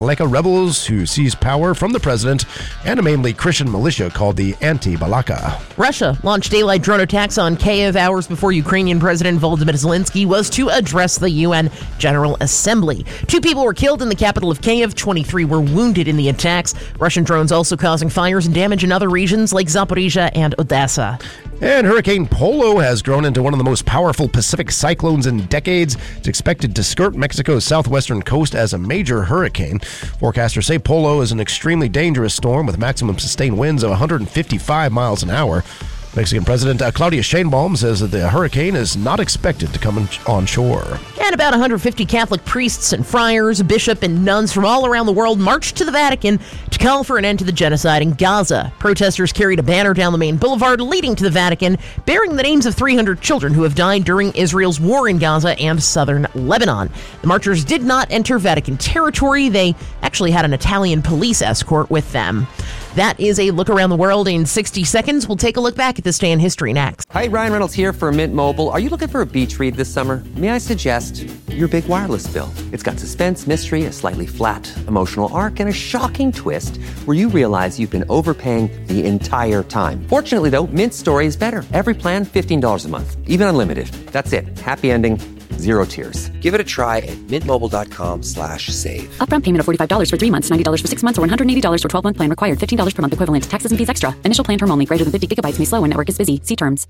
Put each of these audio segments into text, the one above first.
Balaka rebels who seized power from the president and a mainly Christian militia called the Anti-Balaka. Russia launched daylight drone attacks on Kyiv hours before Ukrainian President Volodymyr Zelensky was to address the UN General Assembly. 2 people were killed in the capital of Kyiv. 23 were wounded in the attacks. Russian drones also causing fires and damage in other regions like Zaporizhia and Odessa. And Hurricane Polo has grown into one of the most powerful Pacific cyclones in decades. It's expected to skirt Mexico's southwestern coast as a major hurricane. Forecasters say Polo is an extremely dangerous storm with maximum sustained winds of 155 miles an hour. Mexican President Claudia Sheinbaum says that the hurricane is not expected to come on shore. And about 150 Catholic priests and friars, bishops, and nuns from all around the world marched to the Vatican to call for an end to the genocide in Gaza. Protesters carried a banner down the main boulevard leading to the Vatican, bearing the names of 300 children who have died during Israel's war in Gaza and southern Lebanon. The marchers did not enter Vatican territory. They actually had an Italian police escort with them. That is a look around the world in 60 seconds. We'll take a look back at this day in history next. Hi, Ryan Reynolds here for Mint Mobile. Are you looking for a beach read this summer? May I suggest your big wireless bill? It's got suspense, mystery, a slightly flat emotional arc, and a shocking twist where you realize you've been overpaying the entire time. Fortunately, though, Mint's story is better. Every plan, $15 a month, even unlimited. That's it. Happy ending. Zero tears. Give it a try at mintmobile.com/save. Upfront payment of $45 for 3 months, $90 for 6 months, or $180 for 12-month plan required. $15 per month equivalent. Taxes and fees extra. Initial plan term only. Greater than 50 gigabytes may slow when network is busy. See terms.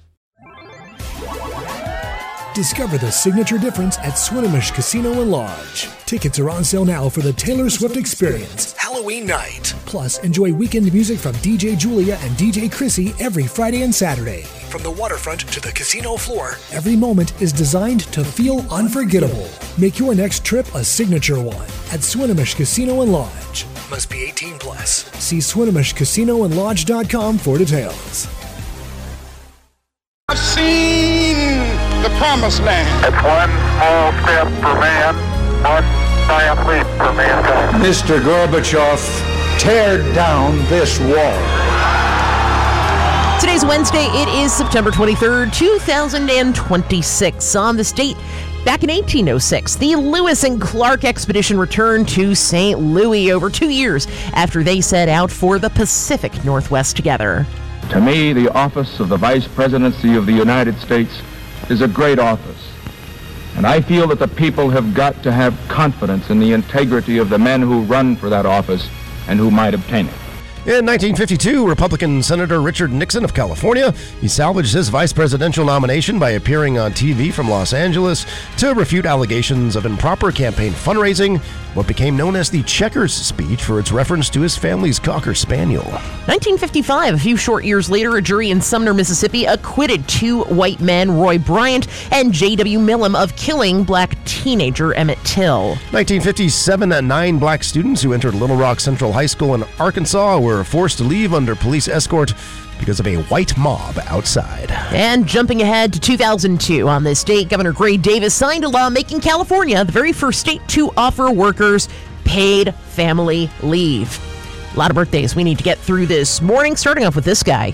Discover the signature difference at Swinomish Casino and Lodge. Tickets are on sale now for the Taylor Swift Experience, Halloween night. Plus, enjoy weekend music from DJ Julia and DJ Chrissy every Friday and Saturday. From the waterfront to the casino floor, every moment is designed to feel unforgettable. Make your next trip a signature one at Swinomish Casino and Lodge. Must be 18 plus. See SwinomishCasinoandLodge.com for details. I've seen the promised land. It's one small step for man, one giant leap for mankind. Mr. Gorbachev, tear down this wall. Today's Wednesday. It is September 23rd, 2026. On this date, back in 1806, the Lewis and Clark expedition returned to St. Louis over 2 years after they set out for the Pacific Northwest together. To me, the office of the Vice Presidency of the United States is a great office. And I feel that the people have got to have confidence in the integrity of the men who run for that office and who might obtain it. In 1952, Republican Senator Richard Nixon of California, he salvaged his vice presidential nomination by appearing on TV from Los Angeles to refute allegations of improper campaign fundraising, what became known as the Checkers speech for its reference to his family's Cocker Spaniel. 1955, a few short years later, a jury in Sumner, Mississippi acquitted 2 white men, Roy Bryant and J.W. Millam, of killing black teenager Emmett Till. 1957, 9 black students who entered Little Rock Central High School in Arkansas were forced to leave under police escort because of a white mob outside. And jumping ahead to 2002, on this date, Governor Gray Davis signed a law making California the very first state to offer workers paid family leave. A lot of birthdays we need to get through this morning, starting off with this guy.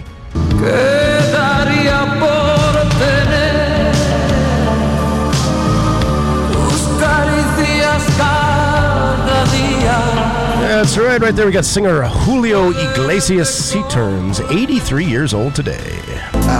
That's right there we got singer Julio Iglesias. He turns 83 years old today.